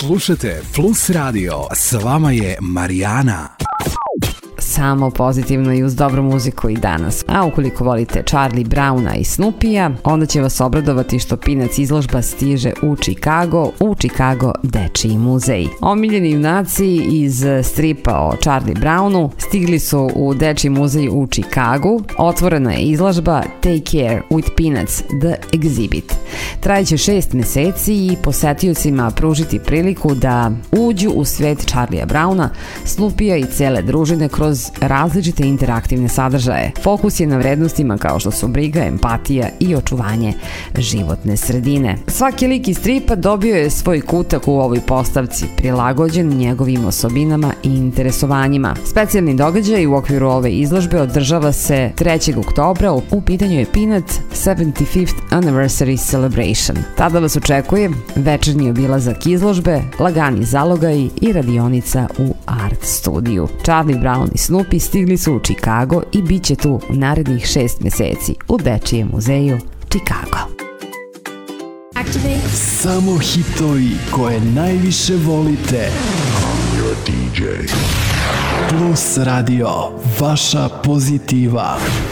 Slušajte Plus Radio, s vama je Marijana. Samo pozitivno i uz dobru muziku i danas. A ukoliko volite Charlie Browna i Snoopija, onda će vas obradovati što Peanuts izložba stiže u Chicago Dečiji muzej. Omiljeni junaci iz stripa o Charlie Brownu stigli su u Dečiji muzej u Chicagu. Otvorena je izložba Take Care with Peanuts, The Exhibit. Trajeće 6 meseci i posetiocima pružiti priliku da uđu u svet Charlie'a Browna, Snoopija i cele družine kroz različite interaktivne sadržaje. Fokus je na vrednostima kao što su briga, empatija i očuvanje životne sredine. Svaki lik iz stripa dobio je svoj kutak u ovoj postavci, prilagođen njegovim osobinama i interesovanjima. Specijalni događaj u okviru ove izložbe održava se 3. oktobra, u pitanju je Peanuts 75th Anniversary Celebration. Tada vas očekuje večernji obilazak izložbe, lagani zalogaji i radionica u Art studiju. Charlie Brown i Snoopy stigli su u Chicago i bit će tu u narednih 6 meseci u Dečijem muzeju Chicago. Samo hitovi koje najviše volite. I'm your DJ. Plus Radio, vaša pozitiva.